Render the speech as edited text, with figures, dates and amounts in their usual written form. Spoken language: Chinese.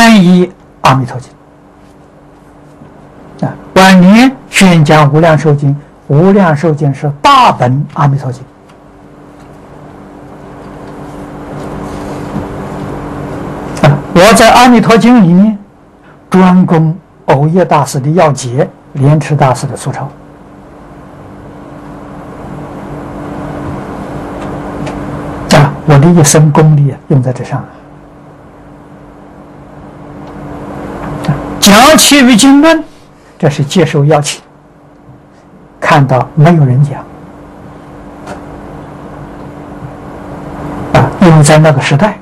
翻译《阿弥陀经》啊，晚年宣讲《无量寿经》，《无量寿经》是大本《阿弥陀经》啊。我在《阿弥陀经》里面专攻藕益大师的要解，莲池大师的疏钞。我的一生功力用在这上，讲其于经论，这是接受邀请，看到没有人讲因为在那个时代，